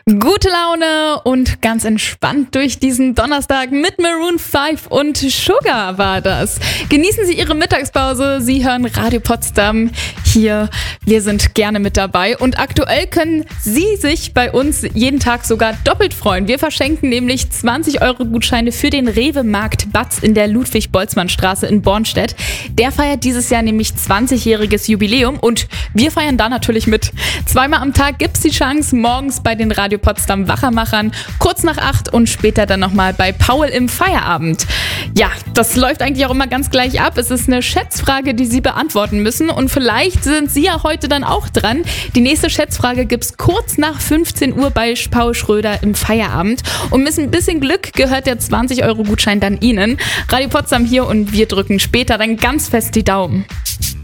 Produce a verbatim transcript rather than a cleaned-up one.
Gute Laune und ganz entspannt durch diesen Donnerstag mit Maroon fünf und Sugar war das. Genießen Sie Ihre Mittagspause. Sie hören Radio Potsdam hier. Wir sind gerne mit dabei und aktuell können Sie sich bei uns jeden Tag sogar doppelt freuen. Wir verschenken nämlich zwanzig Euro Gutscheine für den Rewe-Markt Batz in der Ludwig-Boltzmann-Straße in Bornstedt. Der feiert dieses Jahr nämlich zwanzigjähriges Jubiläum und wir feiern da natürlich mit. Zweimal am Tag gibt's die Chance, morgens bei den Radio Potsdam Wachermachern, kurz nach acht und später dann nochmal bei Paul im Feierabend. Ja, das läuft eigentlich auch immer ganz gleich ab. Es ist eine Schätzfrage, die Sie beantworten müssen und vielleicht sind Sie ja heute dann auch dran. Die nächste Schätzfrage gibt's kurz nach fünfzehn Uhr bei Paul Schröder im Feierabend und mit ein bisschen Glück gehört der zwanzig Euro Gutschein dann Ihnen. Radio Potsdam hier und wir drücken später dann ganz fest die Daumen.